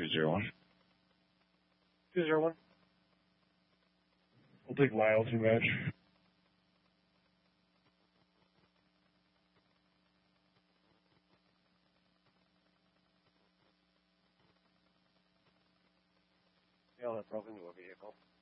201. 201. We'll take Lyle to match. Yeah, that broke into a vehicle.